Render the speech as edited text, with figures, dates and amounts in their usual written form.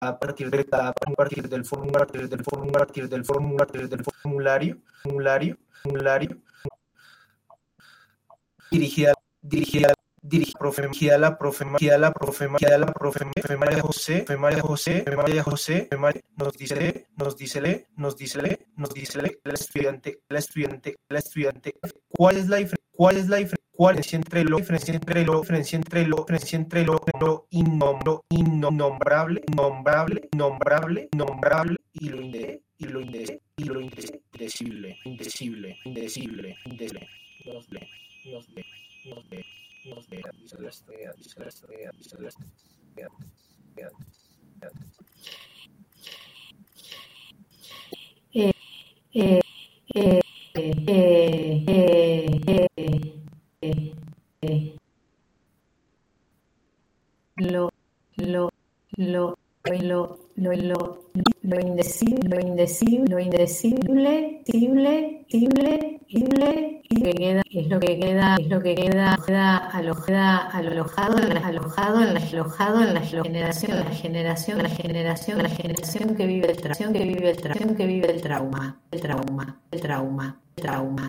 a partir del formulario, dirigida a la profe María José, nos dice la estudiante, ¿cuál es la diferencia entre lo innombrable y lo indecible? Lo indecible, es lo que queda alojado en la generación que vive el trauma.